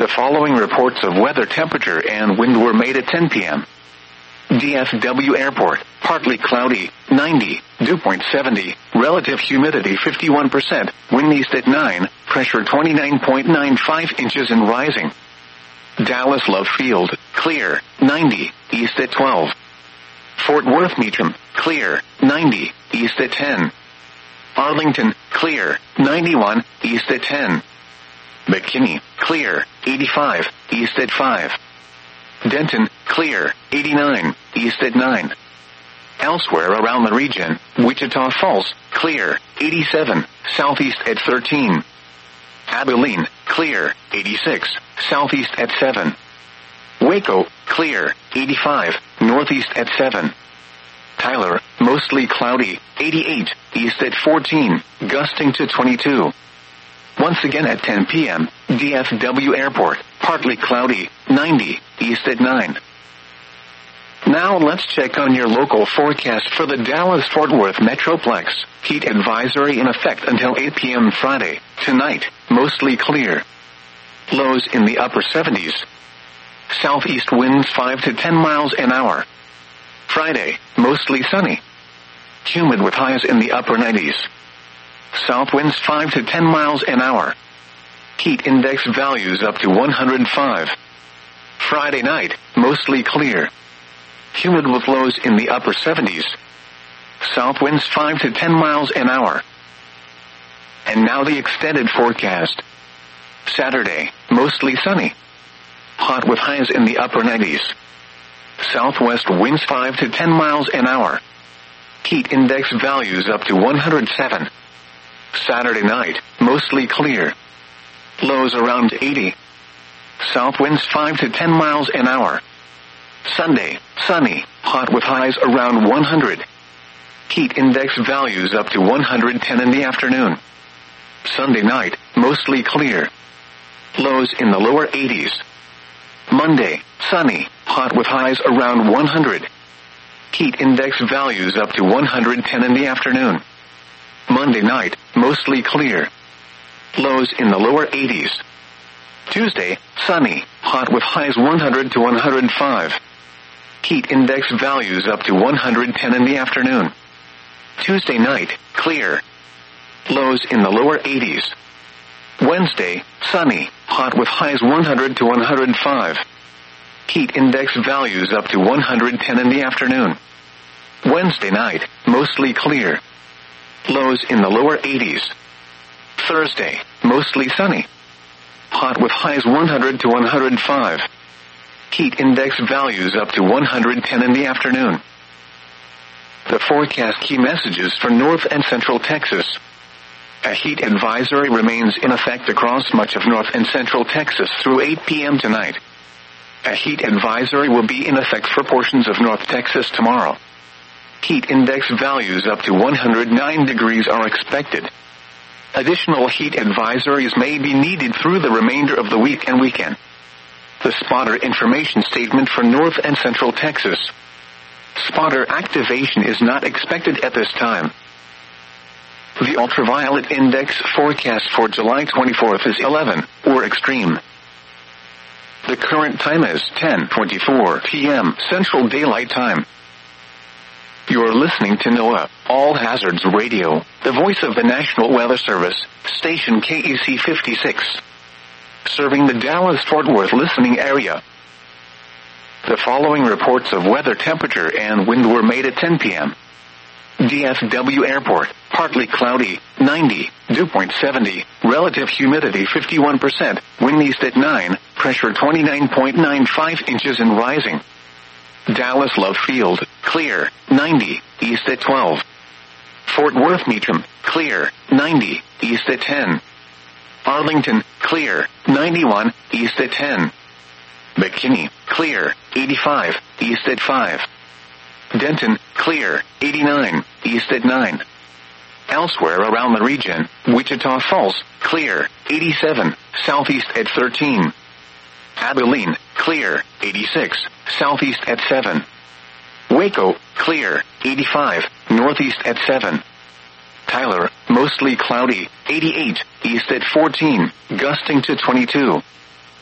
The following reports of weather, temperature, and wind were made at 10 p.m. DFW Airport, partly cloudy, 90, dew point 70, relative humidity 51%, wind east at 9, pressure 29.95 inches and rising. Dallas Love Field, clear, 90, east at 12. Fort Worth Meacham, clear, 90, east at 10. Arlington, clear, 91, east at 10. McKinney, clear, 85, east at 5. Denton, clear, 89, east at 9. Elsewhere around the region, Wichita Falls, clear, 87, southeast at 13. Abilene, clear, 86, southeast at 7. Waco, clear, 85, northeast at 7. Tyler, mostly cloudy, 88, east at 14, gusting to 22. Once again at 10 p.m., DFW Airport, partly cloudy, 90, east at 9. Now let's check on your local forecast for the Dallas-Fort Worth Metroplex. Heat advisory in effect until 8 p.m. Friday. Tonight, mostly clear. Lows in the upper 70s. Southeast winds 5 to 10 miles an hour. Friday, mostly sunny. Humid with highs in the upper 90s. South winds 5 to 10 miles an hour. Heat index values up to 105. Friday night, mostly clear. Humid with lows in the upper 70s. South winds 5 to 10 miles an hour. And now the extended forecast. Saturday, mostly sunny. Hot with highs in the upper 90s. Southwest winds 5 to 10 miles an hour. Heat index values up to 107. Saturday night, mostly clear. Lows around 80. South winds 5 to 10 miles an hour. Sunday, sunny, hot with highs around 100. Heat index values up to 110 in the afternoon. Sunday night, mostly clear. Lows in the lower 80s. Monday, sunny, hot with highs around 100. Heat index values up to 110 in the afternoon. Monday night, mostly clear. Lows in the lower 80s. Tuesday, sunny, hot with highs 100 to 105. Heat index values up to 110 in the afternoon. Tuesday night, clear. Lows in the lower 80s. Wednesday, sunny, hot with highs 100 to 105. Heat index values up to 110 in the afternoon. Wednesday night, mostly clear. Lows in the lower 80s. Thursday, mostly sunny. Hot with highs 100 to 105. Heat index values up to 110 in the afternoon. The forecast key messages for North and Central Texas. A heat advisory remains in effect across much of North and Central Texas through 8 p.m. tonight. A heat advisory will be in effect for portions of North Texas tomorrow. Heat index values up to 109 degrees are expected. Additional heat advisories may be needed through the remainder of the week and weekend. The spotter information statement for North and Central Texas. Spotter activation is not expected at this time. The ultraviolet index forecast for July 24th is 11, or extreme. The current time is 10:24 p.m. Central Daylight Time. You're listening to NOAA, All Hazards Radio, the voice of the National Weather Service, station KEC 56. Serving the Dallas-Fort Worth listening area. The following reports of weather, temperature, and wind were made at 10 p.m. DFW Airport, partly cloudy, 90, dew point 70, relative humidity 51%, wind east at 9, pressure 29.95 inches and rising. Dallas Love Field, clear, 90, east at 12. Fort Worth Meacham, clear, 90, east at 10. Arlington, clear, 91, east at 10. McKinney, clear, 85, east at 5. Denton, clear, 89, east at 9. Elsewhere around the region, Wichita Falls, clear, 87, southeast at 13. Abilene, clear, 86, southeast at 7. Waco, clear, 85, northeast at 7. Tyler, mostly cloudy, 88, east at 14, gusting to 22.